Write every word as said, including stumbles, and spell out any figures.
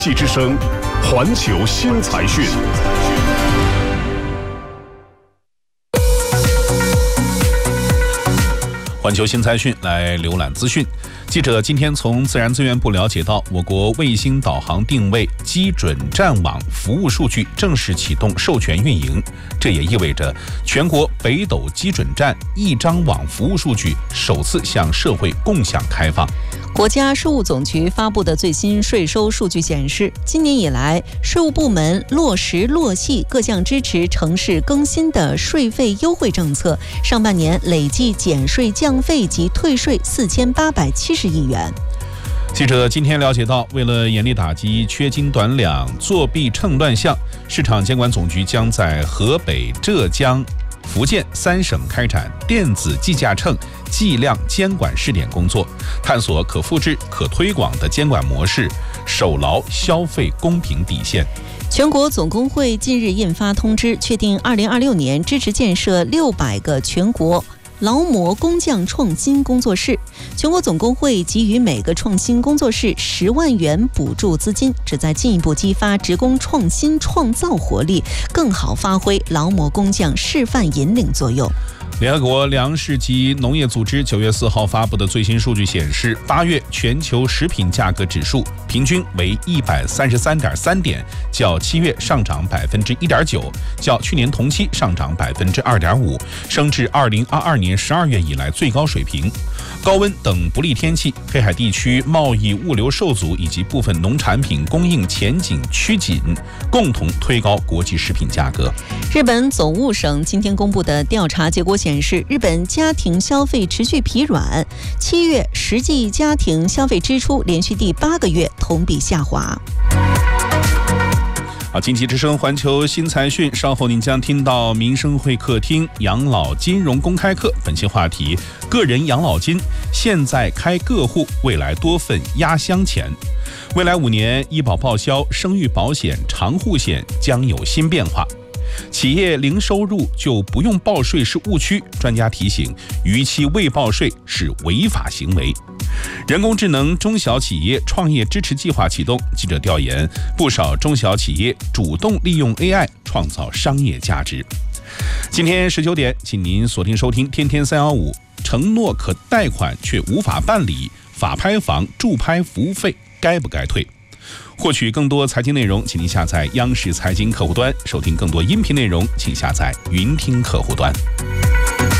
经济之声，环球新财讯。环球新财讯来浏览资讯。记者今天从自然资源部了解到，我国卫星导航定位基准站网服务数据正式启动授权运营，这也意味着全国北斗基准站一张网服务数据首次向社会共享开放。 国家税务总局发布的最新税收数据显示，今年以来，税务部门落实落细各项支持城市更新的税费优惠政策，上半年累计减税降费及退税四千八百七十亿元。 记者今天了解到，为了严厉打击缺斤短两、作弊秤乱象，市场监管总局将在河北、浙江、福建三省开展电子计价秤计量监管试点工作，探索可复制、可推广的监管模式，守牢消费公平底线。 全国总工会近日印发通知，确定二零二六年支持建设六百个全国劳模工匠创新工作室，全国总工会给予每个创新工作室十万元补助资金，旨在进一步激发职工创新创造活力，更好发挥劳模工匠示范引领作用。 联合国粮食及农业组织九月四号发布的最新数据显示，八月全球食品价格指数平均为一百三十三点三点，较七月上涨百分之一点九，较去年同期上涨百分之二点五，升至二零二二年十二月以来最高水平。高温等不利天气、黑海地区贸易物流受阻以及部分农产品供应前景趋紧，共同推高国际食品价格。 日本总务省今天公布的调查结果显示，日本家庭消费持续疲软，七月实际家庭消费支出连续第八个月同比下滑。 好，经济之声环球新财讯，稍后您将听到民生会客厅养老金融公开课，本期话题：个人养老金现在开个户，未来多份压箱钱。未来五年，医保报销、生育保险、长护险将有新变化。企业零收入就不用报税是误区，专家提醒，逾期未报税是违法行为。人工智能中小企业创业支持计划启动，记者调研，不少中小企业主动利用 A I 创造商业价值。今天十九点，请您锁定收听天天三幺五，承诺可贷款却无法办理，法拍房驻拍服务费该不该退？获取更多财经内容，请您下载央视财经客户端；收听更多音频内容，请下载云听客户端。